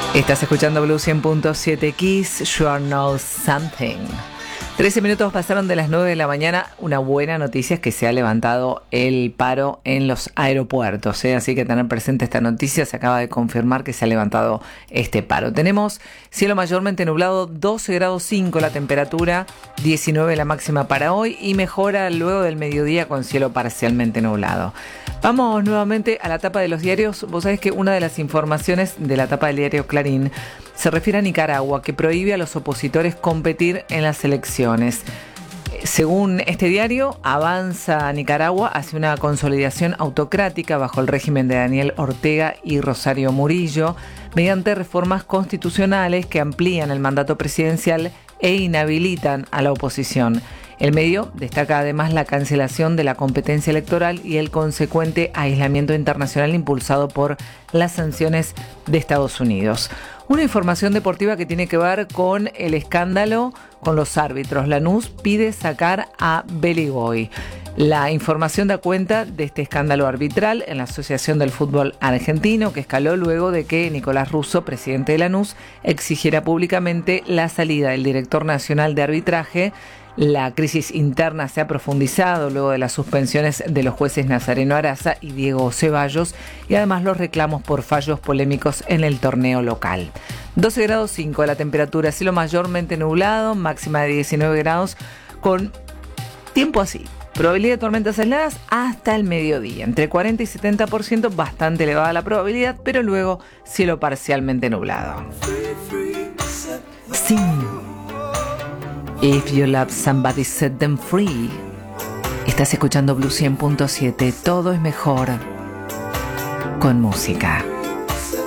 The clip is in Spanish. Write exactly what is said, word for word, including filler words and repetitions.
Estás escuchando Blue cien punto siete Kiss, You Know Something. trece minutos pasaron de las nueve de la mañana. Una buena noticia es que se ha levantado el paro en los aeropuertos, ¿eh? Así que tener presente esta noticia. Se acaba de confirmar que se ha levantado este paro. Tenemos cielo mayormente nublado, doce grados cinco la temperatura, diecinueve la máxima para hoy y mejora luego del mediodía con cielo parcialmente nublado. Vamos nuevamente a la tapa de los diarios. Vos sabés que una de las informaciones de la tapa del diario Clarín se refiere a Nicaragua, que prohíbe a los opositores competir en las elecciones. Según este diario, avanza Nicaragua hacia una consolidación autocrática bajo el régimen de Daniel Ortega y Rosario Murillo, mediante reformas constitucionales que amplían el mandato presidencial e inhabilitan a la oposición. El medio destaca además la cancelación de la competencia electoral y el consecuente aislamiento internacional impulsado por las sanciones de Estados Unidos. Una información deportiva que tiene que ver con el escándalo con los árbitros. Lanús pide sacar a Beligoy. La información da cuenta de este escándalo arbitral en la Asociación del Fútbol Argentino, que escaló luego de que Nicolás Russo, presidente de Lanús, exigiera públicamente la salida del director nacional de arbitraje. La crisis interna se ha profundizado luego de las suspensiones de los jueces Nazareno Araza y Diego Ceballos y además los reclamos por fallos polémicos en el torneo local. doce grados cinco la temperatura, cielo mayormente nublado, máxima de diecinueve grados, con tiempo así. Probabilidad de tormentas aisladas hasta el mediodía, entre cuarenta y setenta por ciento, bastante elevada la probabilidad, pero luego cielo parcialmente nublado. Sí. If you love somebody, set them free. Estás escuchando Blue cien punto siete. Todo es mejor con música.